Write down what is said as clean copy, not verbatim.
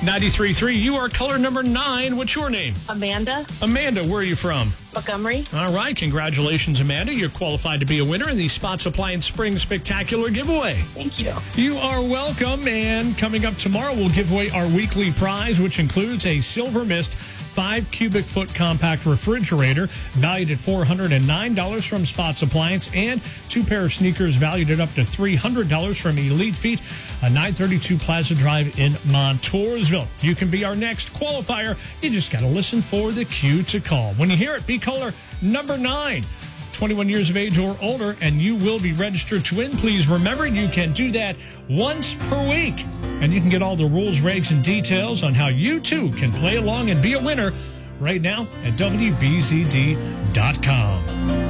93.3, you are caller number 9. What's your name? Amanda. Amanda, where are you from? Montgomery. All right, congratulations, Amanda. You're qualified to be a winner in the Spots Appliance Spring Spectacular giveaway. Thank you. You are welcome, and coming up tomorrow, we'll give away our weekly prize, which includes a Silver Mist 5 cubic foot compact refrigerator valued at $409 from Spots Appliance, and 2 pair of sneakers valued at up to $300 from Elite Feet, a 932 Plaza Drive in Montoursville. You can be our next qualifier. You just got to listen for the cue to call. When you hear it, be caller number 9. 21 years of age or older, and you will be registered to win. Please remember, you can do that once per week. And you can get all the rules, regs, and details on how you, too, can play along and be a winner right now at WBZD.com.